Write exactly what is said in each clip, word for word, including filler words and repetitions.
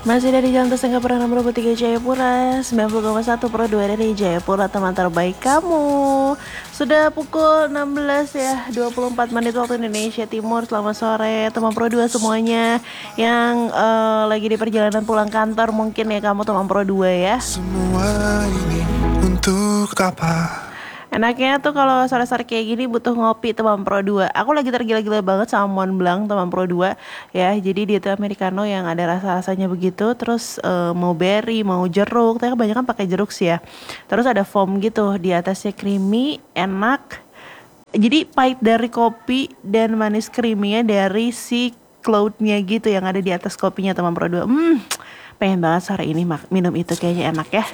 Masih dari Jalan Tersangka Perdana nomor dua puluh tiga Jayapura, sembilan puluh koma satu Pro dua dari Jayapura, teman terbaik kamu. Sudah pukul enam belas ya, dua puluh empat menit waktu Indonesia Timur. Selamat sore teman Pro dua semuanya yang uh, lagi di perjalanan pulang kantor. Mungkin ya kamu teman Pro dua ya. Semua ini untuk apa? Enaknya tuh kalau sore-sore kayak gini butuh ngopi teman Pro dua. Aku lagi tergila-gila banget sama Mont Blanc teman Pro dua ya. Jadi dia tuh americano yang ada rasa-rasanya begitu. Terus uh, mau berry, mau jeruk. Tapi kebanyakan pakai jeruk sih ya. Terus ada foam gitu, di atasnya creamy, enak. Jadi pahit dari kopi dan manis creamy-nya dari si cloud-nya gitu yang ada di atas kopinya teman Pro dua. Hmm, pengen banget sore ini minum itu, kayaknya enak ya.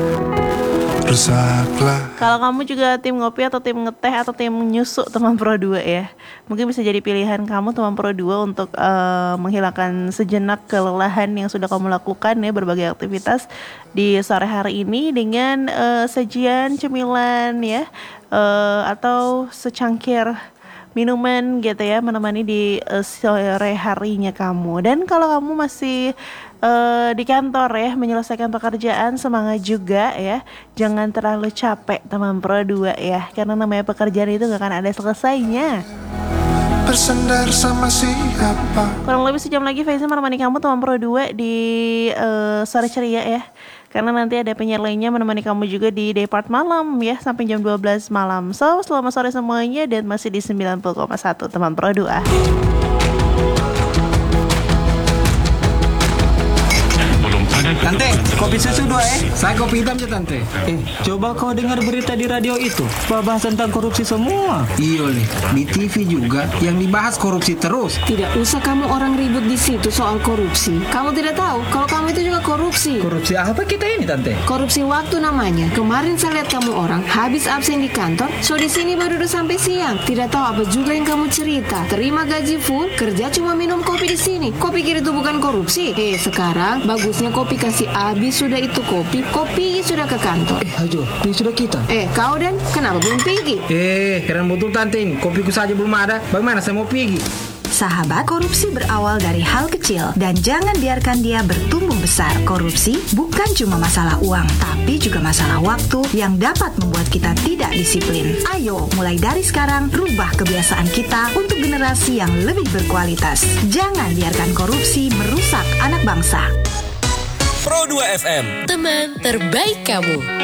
Rusaklah. Kalau kamu juga tim ngopi atau tim ngeteh atau tim nyusu teman Pro dua ya, mungkin bisa jadi pilihan kamu teman Pro dua untuk uh, menghilangkan sejenak kelelahan yang sudah kamu lakukan ya, berbagai aktivitas di sore hari ini dengan uh, sajian cemilan ya, uh, atau secangkir minuman gitu ya, menemani di uh, sore harinya kamu. Dan kalau kamu masih uh, di kantor ya, menyelesaikan pekerjaan, semangat juga ya. Jangan terlalu capek teman Pro dua ya, karena namanya pekerjaan itu gak akan ada selesainya. Bersandar sama siapa? Kurang lebih sejam lagi Faiza menemani kamu teman Pro dua di uh, sore ceria ya. Karena nanti ada penyiar lainnya menemani kamu juga di Depart Malam ya, sampai jam dua belas malam. So, selamat sore semuanya dan masih di sembilan puluh koma satu teman Pro dua. Tante, kopi susu dua eh. Saya kopi hitam ya tante. Eh, coba kau dengar berita di radio itu, bahas tentang korupsi semua. Iya nih, di T V juga yang dibahas korupsi terus. Tidak usah kamu orang ribut di situ soal korupsi. Kamu tidak tahu kalau kamu itu juga korupsi. Korupsi apa kita ini tante? Korupsi waktu namanya. Kemarin saya lihat kamu orang habis absen di kantor, so di sini baru udah sampai siang. Tidak tahu apa juga yang kamu cerita. Terima gaji full, kerja cuma minum kopi di sini. Kau pikir itu bukan korupsi? Eh, sekarang bagusnya kopi kasih habis sudah itu kopi, kopi sudah ke kantor. Eh, ajo, ini sudah kita. Eh, kau dan kenapa belum pergi? Eh, heran betul tante ini. Kopiku saja belum ada. Bagaimana saya mau pergi? Sahabat, korupsi berawal dari hal kecil dan jangan biarkan dia bertumbuh besar. Korupsi bukan cuma masalah uang, tapi juga masalah waktu yang dapat membuat kita tidak disiplin. Ayo, mulai dari sekarang, rubah kebiasaan kita untuk generasi yang lebih berkualitas. Jangan biarkan korupsi merusak anak bangsa. Pro dua F M, teman terbaik kamu.